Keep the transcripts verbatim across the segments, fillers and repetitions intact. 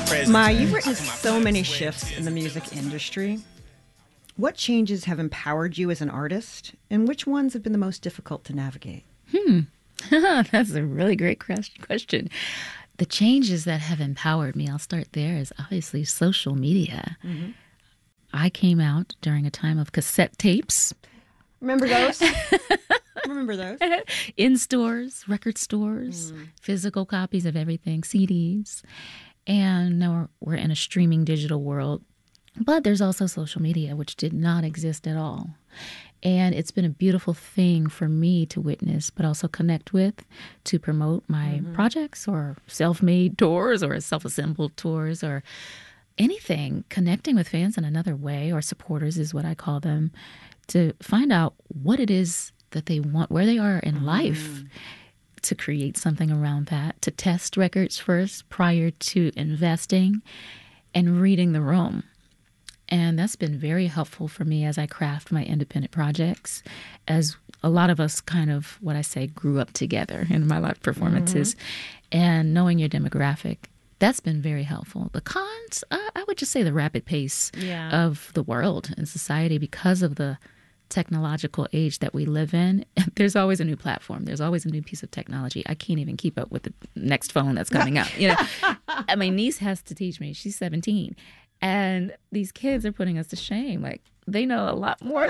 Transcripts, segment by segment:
Ma, you've witnessed so many shifts in the music industry. What changes have empowered you as an artist, and which ones have been the most difficult to navigate? Hmm. That's a really great question. The changes that have empowered me, I'll start there, is obviously social media. Mm-hmm. I came out during a time of cassette tapes. Remember those? Remember those? In stores, record stores, mm. physical copies of everything, C Ds. And now we're, we're in a streaming digital world. But there's also social media, which did not exist at all. And it's been a beautiful thing for me to witness, but also connect with, to promote my mm-hmm. projects or self-made tours or self-assembled tours or anything, connecting with fans in another way, or supporters is what I call them, to find out what it is that they want, where they are in mm-hmm. life, to create something around that, to test records first prior to investing and reading the room. And that's been very helpful for me as I craft my independent projects, as a lot of us kind of, what I say, grew up together in my live performances. Mm-hmm. And knowing your demographic, that's been very helpful. The cons, uh, I would just say the rapid pace yeah. of the world and society because of the technological age that we live in. There's always a new platform. There's always a new piece of technology. I can't even keep up with the next phone that's coming out. You know, my niece has to teach me. She's seventeen. And these kids are putting us to shame. Like, they know a lot more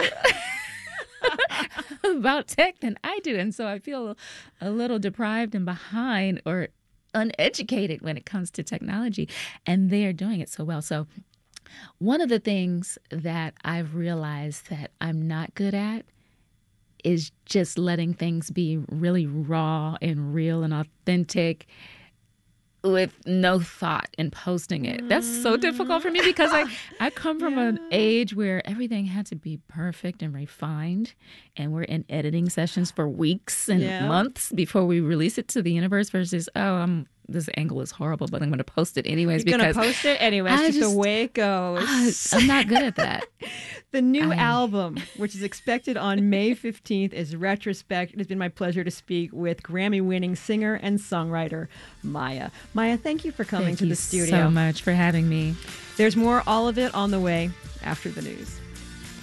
about tech than I do. And so I feel a little deprived and behind or uneducated when it comes to technology. And they are doing it so well. So one of the things that I've realized that I'm not good at is just letting things be really raw and real and authentic with no thought in posting it. That's so difficult for me because I, I come from yeah. an age where everything had to be perfect and refined, and we're in editing sessions for weeks and yeah. months before we release it to the universe versus, oh, I'm this angle is horrible, but I'm going to post it anyways. You're because going to post it anyways. It's just, just the way it goes. I, I'm not good at that. The new I, album, which is expected on May fifteenth, is Retrospect. It has been my pleasure to speak with Grammy-winning singer and songwriter Maya. Maya, thank you for coming thank to you the studio. so much for having me. There's more, all of it on the way after the news.